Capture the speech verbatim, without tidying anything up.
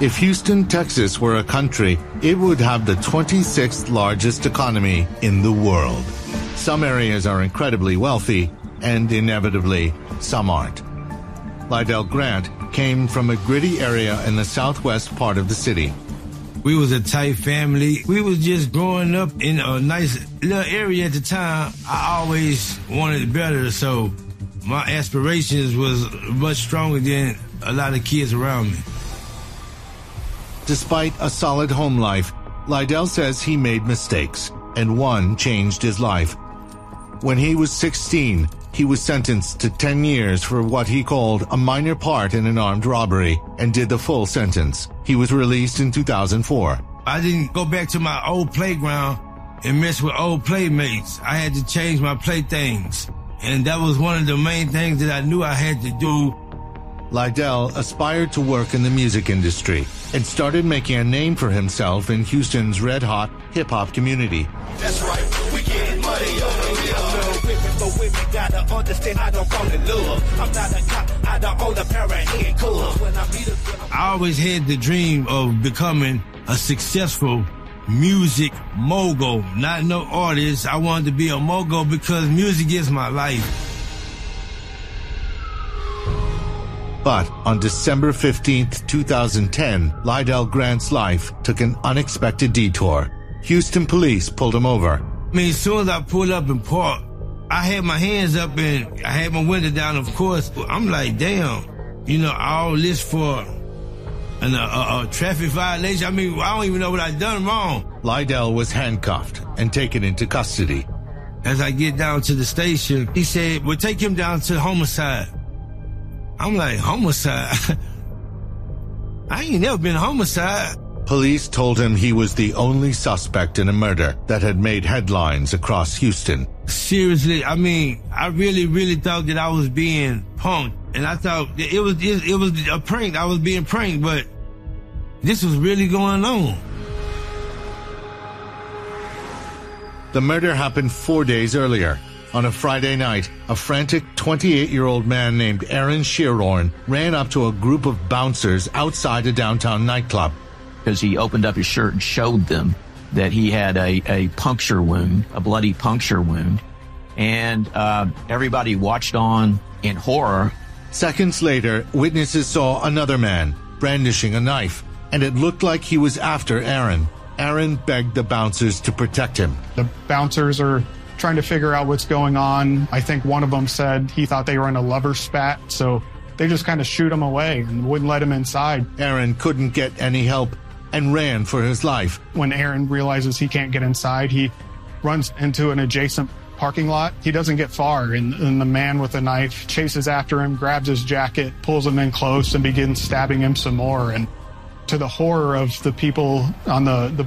If Houston, Texas were a country, it would have the twenty-sixth largest economy in the world. Some areas are incredibly wealthy, and inevitably, some aren't. Lydell Grant came from a gritty area in the southwest part of the city. We was a tight family. We was just growing up in a nice little area at the time. I always wanted better, so my aspirations was much stronger than a lot of kids around me. Despite a solid home life, Lydell says he made mistakes, and one changed his life. When he was sixteen, he was sentenced to ten years for what he called a minor part in an armed robbery and did the full sentence. He was released in two thousand four. I didn't go back to my old playground and mess with old playmates. I had to change my playthings, and that was one of the main things that I knew I had to do. Lydell aspired to work in the music industry and started making a name for himself in Houston's red-hot hip-hop community. That's right, we getting money over here. But women gotta understand I don't call it love. I'm not a cop, I don't own a pair of handcuffs. When I meet a I always had the dream of becoming a successful music mogul, not no artist. I wanted to be a mogul because music is my life. But on December fifteenth, two thousand ten, Lydell Grant's life took an unexpected detour. Houston police pulled him over. I mean, as soon as I pulled up and parked, I had my hands up and I had my window down, of course. I'm like, damn, you know, all this for an, a, a, a traffic violation. I mean, I don't even know what I done wrong. Lydell was handcuffed and taken into custody. As I get down to the station, he said, well, take him down to homicide. I'm like, homicide? I ain't never been homicide. Police told him he was the only suspect in a murder that had made headlines across Houston. Seriously, I mean, I really, really thought that I was being punked. And I thought that it was, it, it was a prank. I was being pranked, but this was really going on. The murder happened four days earlier. On a Friday night, a frantic twenty-eight-year-old man named Aaron Shearorn ran up to a group of bouncers outside a downtown nightclub. Because he opened up his shirt and showed them that he had a, a puncture wound, a bloody puncture wound. And uh, everybody watched on in horror. Seconds later, witnesses saw another man brandishing a knife, and it looked like he was after Aaron. Aaron begged the bouncers to protect him. The bouncers are trying to figure out what's going on. I think one of them said he thought they were in a lover spat, so they just kind of shoot him away and wouldn't let him inside. Aaron couldn't get any help and ran for his life. When Aaron realizes he can't get inside, he runs into an adjacent parking lot. He doesn't get far, and, and the man with the knife chases after him, grabs his jacket, pulls him in close, and begins stabbing him some more. And to the horror of the people on the, the